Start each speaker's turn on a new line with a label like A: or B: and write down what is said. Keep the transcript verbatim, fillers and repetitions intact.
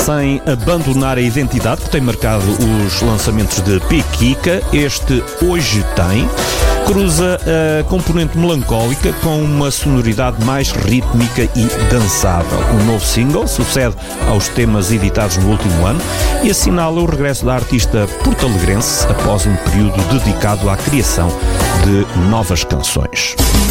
A: sem abandonar a identidade que tem marcado os lançamentos de Pequica, este Hoje Tem cruza a componente melancólica com uma sonoridade mais rítmica e dançável. O novo single sucede aos temas editados no último ano e assinala o regresso da artista portalegrense após um período dedicado à criação de novas canções.